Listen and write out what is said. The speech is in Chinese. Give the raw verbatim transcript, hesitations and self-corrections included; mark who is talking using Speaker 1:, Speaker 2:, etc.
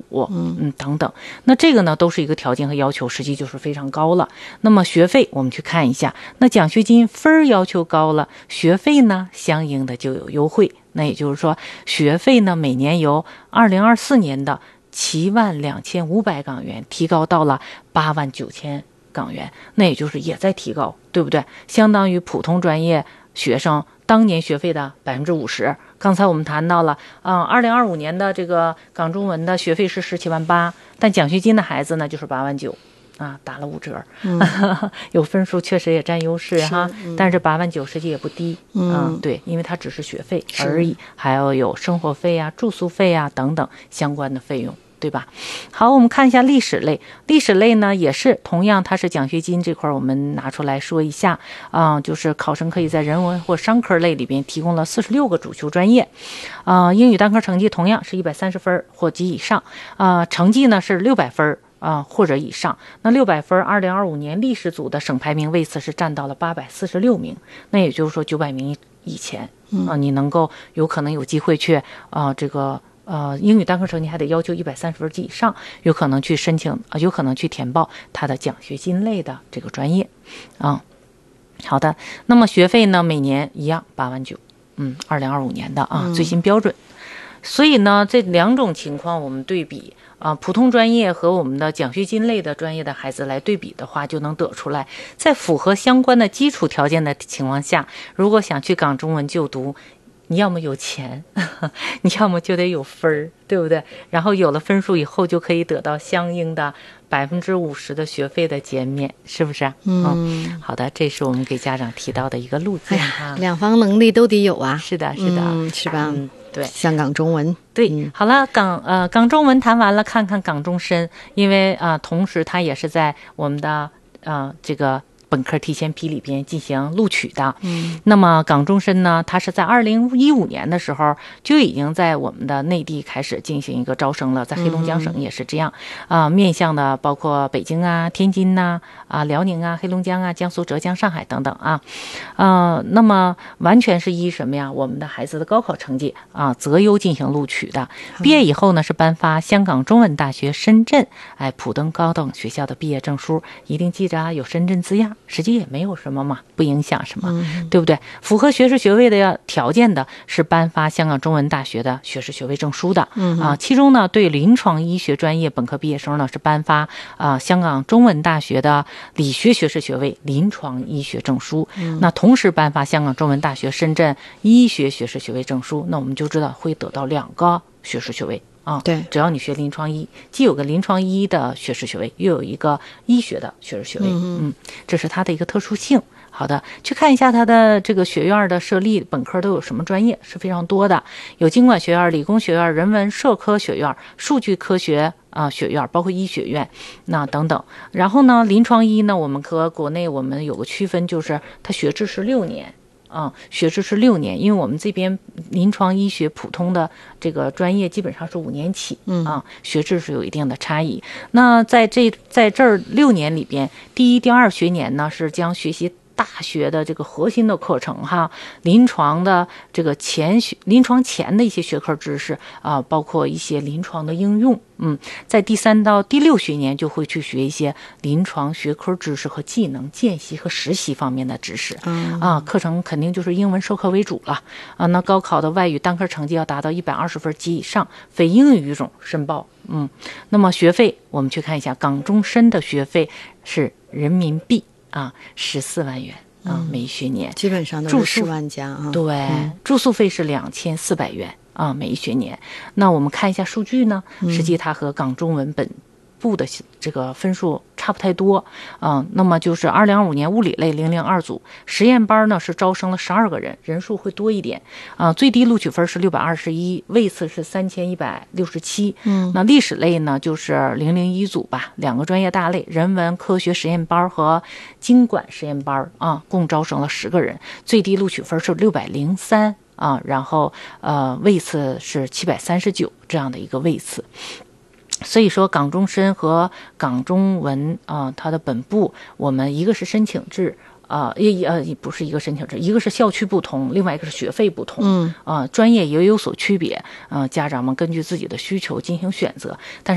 Speaker 1: 嗯嗯等等。那这个呢都是一个条件和要求，实际就是非常高了。那么学费我们去看一下，那奖学金分要求高了，学费呢相应的就有优惠。那也就是说，学费呢每年由二零二四年的七万两千五百港元提高到了八万九千港元，那也就是也在提高，对不对？相当于普通专业学生当年学费的百分之五十。刚才我们谈到了，嗯，二零二五年的这个港中文的学费是十七万八，但奖学金的孩子呢就是八万九。啊，打了五折，嗯、有分数确实也占优势哈，嗯、但是八万九实际也不低，嗯、啊，对，因为它只是学费而已，还要有生活费啊、住宿费啊等等相关的费用，对吧？好，我们看一下历史类，历史类呢也是同样，它是奖学金这块我们拿出来说一下啊，就是考生可以在人文或商科类里边提供了四十六个主修专业，啊，英语单科成绩同样是一百三十分或及以上，啊，成绩呢是六百分。啊、呃，或者以上，那六百分，二零二五年历史组的省排名位次是占到了八百四十六名，那也就是说九百名以前啊、呃，你能够有可能有机会去啊、呃、这个呃英语单科成绩还得要求一百三十分及以上，有可能去申请啊、呃，有可能去填报他的奖学金类的这个专业啊、嗯。好的，那么学费呢每年一样八万九，嗯，二零二五年的啊、嗯、最新标准。所以呢，这两种情况我们对比啊、呃，普通专业和我们的奖学金类的专业的孩子来对比的话，就能得出来，在符合相关的基础条件的情况下，如果想去港中文就读，你要么有钱，你要么就得有分儿，对不对？然后有了分数以后，就可以得到相应的百分之五十的学费的减免，是不是？嗯，嗯好的，这是我们给家长提到的一个路径啊。
Speaker 2: 两方能力都得有啊。
Speaker 1: 是的，是的，
Speaker 2: 嗯、是吧？
Speaker 1: 嗯对，
Speaker 2: 香港中文
Speaker 1: 对、
Speaker 2: 嗯，
Speaker 1: 好了，港呃港中文谈完了，看看港中深，因为啊、呃，同时它也是在我们的呃这个本科提前批里边进行录取的。嗯，那么港中深呢，它是在二零一五年的时候就已经在我们的内地开始进行一个招生了，在黑龙江省也是这样啊、嗯呃，面向的包括北京啊、天津呐、啊、辽宁啊、黑龙江啊、江苏、浙江、上海等等啊，呃，那么完全是依什么呀？我们的孩子的高考成绩啊择优进行录取的。毕业以后呢，是颁发香港中文大学深圳哎普登高等学校的毕业证书，一定记着啊，有深圳字样。实际也没有什么嘛，不影响什么，嗯、对不对？符合学士学位的条件的是颁发香港中文大学的学士学位证书的、嗯、啊。其中呢，对临床医学专业本科毕业生呢是颁发啊香港中文大学的理学学士学位临床医学证书。嗯、那同时颁发香港中文大学深圳医学学士学位证书，那我们就知道会得到两个学士学位。啊，
Speaker 2: 对，
Speaker 1: 只要你学临床医，既有个临床医的学士学位，又有一个医学的学士学位，嗯嗯，这是它的一个特殊性。好的，去看一下它的这个学院的设立，本科都有什么专业，是非常多的，有经管学院、理工学院、人文社科学院、数据科学啊、呃、学院，包括医学院那等等。然后呢，临床医呢，我们和国内我们有个区分，就是它学制是六年。啊、嗯，学制是六年，因为我们这边临床医学普通的这个专业基本上是五年起，嗯啊，学制是有一定的差异。那在这在这儿六年里边，第一、第二学年呢是将学习大学的这个核心的课程哈，临床的这个前学临床前的一些学科知识啊，包括一些临床的应用。嗯，在第三到第六学年就会去学一些临床学科知识和技能、见习和实习方面的知识。嗯啊，课程肯定就是英文授课为主了啊。那高考的外语单科成绩要达到一百二十分及以上，非英语语种申报。嗯，那么学费我们去看一下，港中深的学费是人民币啊十四万元。啊，每一学年
Speaker 2: 基本上都是十万加啊。
Speaker 1: 对，嗯、住宿费是两千四百元啊，每一学年。那我们看一下数据呢，实际它和港中文本部的这个分数差不太多啊。那么就是二零二五年物理类零零二组实验班呢是招生了十二个人，人数会多一点啊。最低录取分是六百二十一，位次是三千一百六十七。嗯，那历史类呢就是零零一组吧，两个专业大类，人文科学实验班和经管实验班啊，共招生了十个人，最低录取分是六百零三啊，然后呃位次是七百三十九这样的一个位次。所以说港中深和港中文啊、呃，它的本部我们一个是申请制啊，也呃不是一个申请制，一个是校区不同，另外一个是学费不同，嗯啊、呃，专业也有所区别啊、呃，家长们根据自己的需求进行选择，但是。